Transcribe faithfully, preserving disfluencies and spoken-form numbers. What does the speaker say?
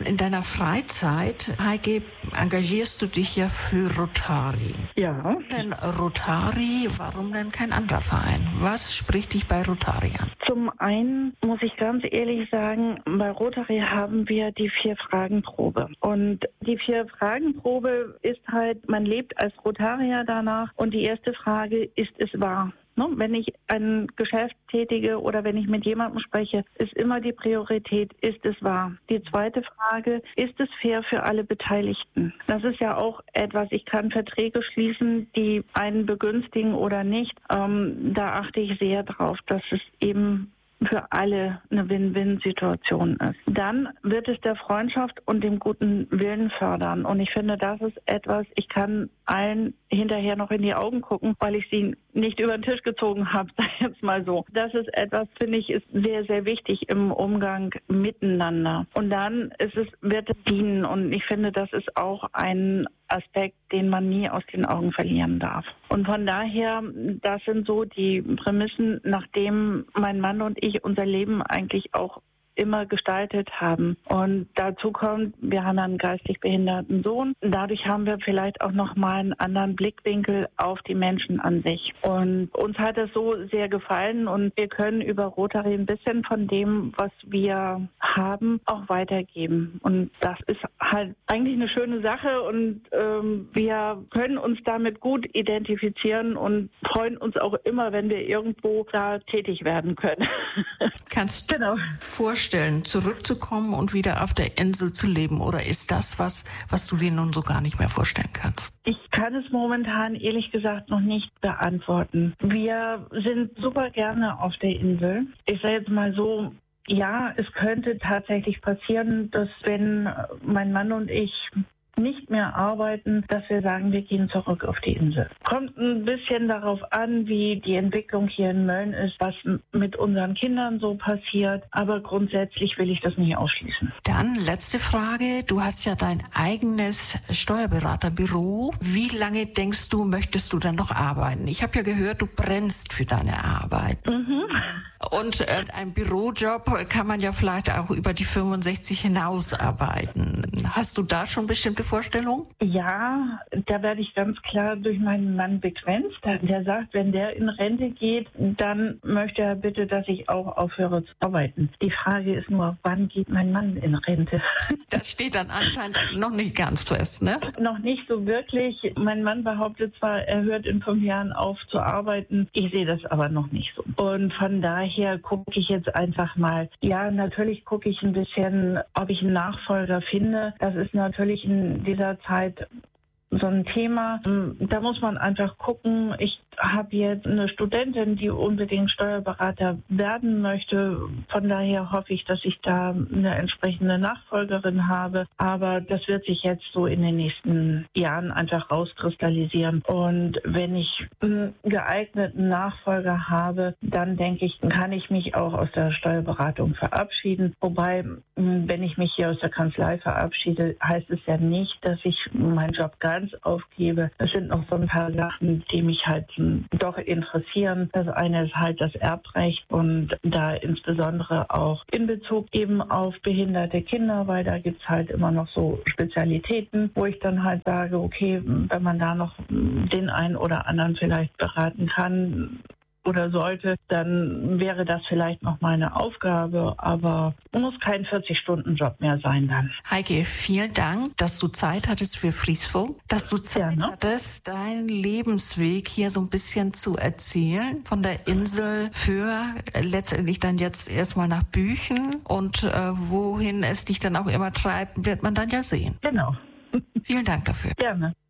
In deiner Freizeit, Heike, engagierst du dich ja für Rotary. Ja. Denn Rotary, warum denn kein anderer Verein? Was spricht dich bei Rotary an? Zum einen muss ich ganz ehrlich sagen, bei Rotary haben wir die Vier-Fragen-Probe. Und die Vier-Fragen-Probe ist halt, man lebt als Rotarier danach. Und die erste Frage, ist es wahr? Ne? Wenn ich ein Geschäft tätige oder wenn ich mit jemandem spreche, ist immer die Priorität, ist es wahr? Die zweite Frage, ist es fair für alle Beteiligten? Das ist ja auch etwas, ich kann Verträge schließen, die einen begünstigen oder nicht. Ähm, da achte ich sehr drauf, dass es eben für alle eine Win-Win-Situation ist. Dann wird es der Freundschaft und dem guten Willen fördern. Und ich finde, das ist etwas, ich kann allen hinterher noch in die Augen gucken, weil ich sie nicht über den Tisch gezogen habe, sag ich jetzt mal so. Das ist etwas, finde ich, ist sehr, sehr wichtig im Umgang miteinander. Und dann ist es, wird es dienen. Und ich finde, das ist auch ein Aspekt, den man nie aus den Augen verlieren darf. Und von daher, das sind so die Prämissen, nachdem mein Mann und ich unser Leben eigentlich auch immer gestaltet haben. Und dazu kommt, wir haben einen geistig behinderten Sohn. Dadurch haben wir vielleicht auch nochmal einen anderen Blickwinkel auf die Menschen an sich. Und uns hat es so sehr gefallen und wir können über Rotary ein bisschen von dem, was wir haben, auch weitergeben. Und das ist halt eigentlich eine schöne Sache und ähm, wir können uns damit gut identifizieren und freuen uns auch immer, wenn wir irgendwo da tätig werden können. Kannst du genau vorstellen, zurückzukommen und wieder auf der Insel zu leben? Oder ist das was, was du dir nun so gar nicht mehr vorstellen kannst? Ich kann es momentan ehrlich gesagt noch nicht beantworten. Wir sind super gerne auf der Insel. Ich sage jetzt mal so, ja, es könnte tatsächlich passieren, dass wenn mein Mann und ich nicht mehr arbeiten, dass wir sagen, wir gehen zurück auf die Insel. Kommt ein bisschen darauf an, wie die Entwicklung hier in Mölln ist, was mit unseren Kindern so passiert. Aber grundsätzlich will ich das nicht ausschließen. Dann letzte Frage. Du hast ja dein eigenes Steuerberaterbüro. Wie lange denkst du, möchtest du dann noch arbeiten? Ich habe ja gehört, du brennst für deine Arbeit. Mhm. Und äh, ein Bürojob kann man ja vielleicht auch über die fünfundsechzig hinaus arbeiten. Hast du da schon bestimmte Vorstellungen? Ja, da werde ich ganz klar durch meinen Mann begrenzt. Der sagt, wenn der in Rente geht, dann möchte er bitte, dass ich auch aufhöre zu arbeiten. Die Frage ist nur, wann geht mein Mann in Rente? Das steht dann anscheinend noch nicht ganz fest, ne? Noch nicht so wirklich. Mein Mann behauptet zwar, er hört in fünf Jahren auf zu arbeiten. Ich sehe das aber noch nicht so. Und von daher gucke ich jetzt einfach mal. Ja, natürlich gucke ich ein bisschen, ob ich einen Nachfolger finde. Das ist natürlich in dieser Zeit so ein Thema. Da muss man einfach gucken. Ich habe jetzt eine Studentin, die unbedingt Steuerberater werden möchte. Von daher hoffe ich, dass ich da eine entsprechende Nachfolgerin habe. Aber das wird sich jetzt so in den nächsten Jahren einfach rauskristallisieren. Und wenn ich einen geeigneten Nachfolger habe, dann denke ich, kann ich mich auch aus der Steuerberatung verabschieden. Wobei, wenn ich mich hier aus der Kanzlei verabschiede, heißt es ja nicht, dass ich meinen Job ganz aufgebe. Es sind noch so ein paar Sachen, die mich halt doch interessieren. Das eine ist halt das Erbrecht und da insbesondere auch in Bezug eben auf behinderte Kinder, weil da gibt's halt immer noch so Spezialitäten, wo ich dann halt sage, okay, wenn man da noch den einen oder anderen vielleicht beraten kann oder sollte, dann wäre das vielleicht noch meine Aufgabe, aber muss kein vierzig-Stunden-Job mehr sein dann. Heike, vielen Dank, dass du Zeit hattest für Friesfunk, dass du Zeit ja, ne? hattest, deinen Lebensweg hier so ein bisschen zu erzählen, von der Insel für letztendlich dann jetzt erstmal nach Büchen und äh, wohin es dich dann auch immer treibt, wird man dann ja sehen. Genau. Vielen Dank dafür. Gerne.